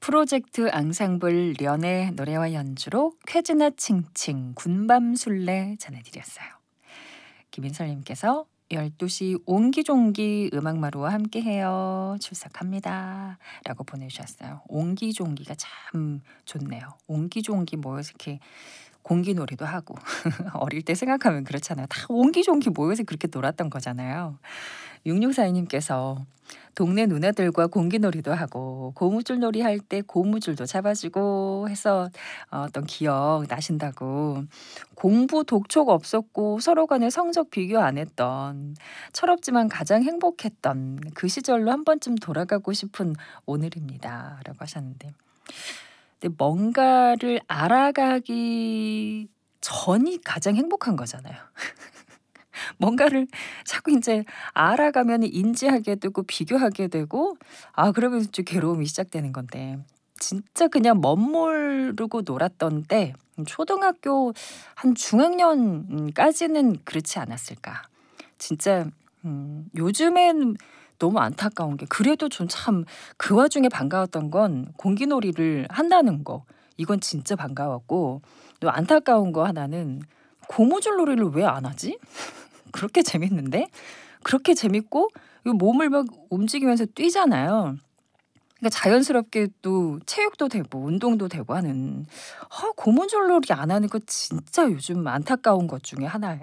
프로젝트 앙상블 련의 노래와 연주로 쾌즈나 칭칭 군밤술래 전해드렸어요. 김인설님께서 12시 옹기종기 음악마루와 함께해요. 출석합니다. 라고 보내주셨어요. 옹기종기가 참 좋네요. 옹기종기 모여서 이렇게 공기놀이도 하고 어릴 때 생각하면 그렇잖아요. 다 옹기종기 모여서 그렇게 놀았던 거잖아요. 6642님께서 동네 누나들과 공기놀이도 하고 고무줄 놀이 할 때 고무줄도 잡아주고 해서 어떤 기억 나신다고. 공부 독촉 없었고 서로 간에 성적 비교 안 했던 철없지만 가장 행복했던 그 시절로 한 번쯤 돌아가고 싶은 오늘입니다. 라고 하셨는데, 근데 뭔가를 알아가기 전이 가장 행복한 거잖아요. 뭔가를 자꾸 인제 알아가면 인지하게 되고 비교하게 되고, 그러면 좀 괴로움이 시작되는 건데, 진짜 그냥 멋모르고 놀았던 때 초등학교 한 중학년까지는 그렇지 않았을까. 진짜 요즘엔 너무 안타까운 게, 그래도 전 참 그 와중에 반가웠던 건 공기놀이를 한다는 거. 이건 진짜 반가웠고, 또 안타까운 거 하나는 고무줄 놀이를 왜 안 하지? 그렇게 재밌는데? 그렇게 재밌고 이 몸을 막 움직이면서 뛰잖아요. 그러니까 자연스럽게 또 체육도 되고 운동도 되고 하는, 고무줄 놀이 안 하는 거 진짜 요즘 안타까운 것 중에 하나예요.